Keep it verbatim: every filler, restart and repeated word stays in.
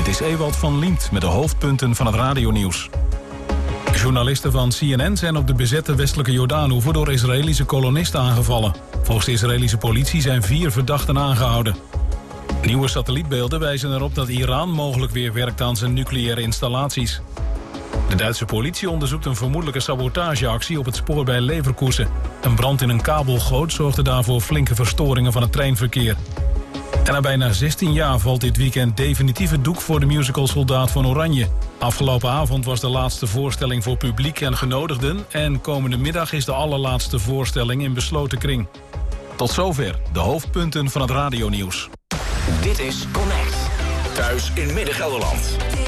Dit is Ewald van Liemt met de hoofdpunten van het radionieuws. Journalisten van C N N zijn op de bezette westelijke Jordaanoever door Israëlische kolonisten aangevallen. Volgens de Israëlische politie zijn vier verdachten aangehouden. Nieuwe satellietbeelden wijzen erop dat Iran mogelijk weer werkt aan zijn nucleaire installaties. De Duitse politie onderzoekt een vermoedelijke sabotageactie op het spoor bij Leverkusen. Een brand in een kabelgoot zorgde daarvoor flinke verstoringen van het treinverkeer. En na bijna zestien jaar valt dit weekend definitief het doek voor de musical Soldaat van Oranje. Afgelopen avond was de laatste voorstelling voor publiek en genodigden. En komende middag is de allerlaatste voorstelling in besloten kring. Tot zover de hoofdpunten van het radionieuws. Dit is Connect. Thuis in Midden-Gelderland.